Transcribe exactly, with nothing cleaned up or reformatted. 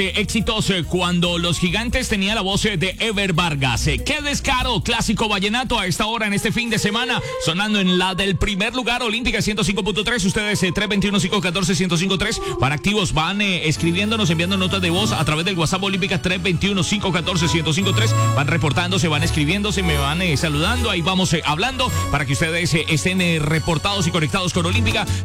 Eh, éxitos eh, cuando los gigantes tenía la voz eh, de Ever Vargas. Eh, qué descaro, clásico vallenato a esta hora en este fin de semana, sonando en la del primer lugar, Olímpica ciento cinco punto tres. Ustedes eh, tres dos uno, cinco uno cuatro, uno cero cinco tres. Para activos van eh, escribiéndonos, enviando notas de voz a través del WhatsApp Olímpica tres dos uno, cinco uno cuatro, uno cero cinco tres. Van reportándose, van escribiéndose, me van eh, saludando. Ahí vamos eh, hablando para que ustedes eh, estén eh, reportados y conectados con Olímpica.